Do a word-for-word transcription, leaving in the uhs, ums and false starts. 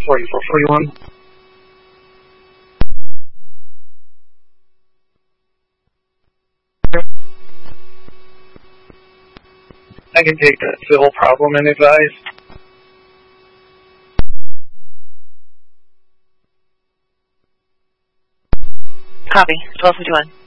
forty-four forty-one. I can take that civil problem and advise. Copy. twelve fifty-one.